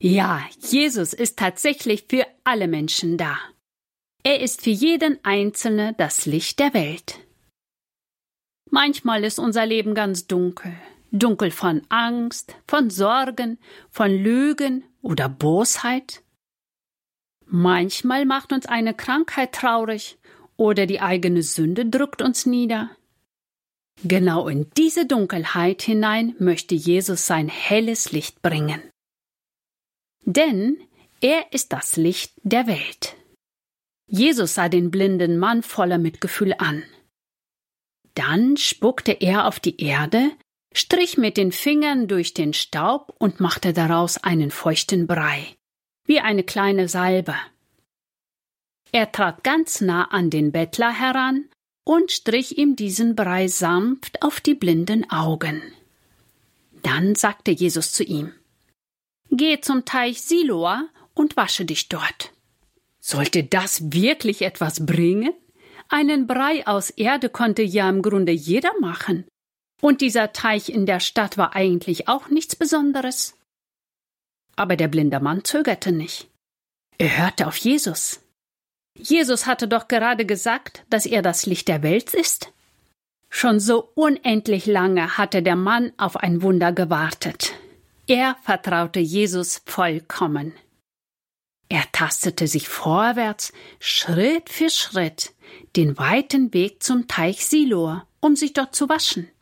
Ja, Jesus ist tatsächlich für alle Menschen da. Er ist für jeden Einzelnen das Licht der Welt. Manchmal ist unser Leben ganz dunkel. Dunkel von Angst, von Sorgen, von Lügen oder Bosheit. Manchmal macht uns eine Krankheit traurig oder die eigene Sünde drückt uns nieder. Genau in diese Dunkelheit hinein möchte Jesus sein helles Licht bringen. Denn er ist das Licht der Welt. Jesus sah den blinden Mann voller Mitgefühl an. Dann spuckte er auf die Erde, strich mit den Fingern durch den Staub und machte daraus einen feuchten Brei, wie eine kleine Salbe. Er trat ganz nah an den Bettler heran und strich ihm diesen Brei sanft auf die blinden Augen. Dann sagte Jesus zu ihm: Geh zum Teich Siloa und wasche dich dort. Sollte das wirklich etwas bringen? Einen Brei aus Erde konnte ja im Grunde jeder machen. Und dieser Teich in der Stadt war eigentlich auch nichts Besonderes. Aber der blinde Mann zögerte nicht. Er hörte auf Jesus. Jesus hatte doch gerade gesagt, dass er das Licht der Welt ist. Schon so unendlich lange hatte der Mann auf ein Wunder gewartet. Er vertraute Jesus vollkommen. Er tastete sich vorwärts, Schritt für Schritt, den weiten Weg zum Teich Siloa, um sich dort zu waschen.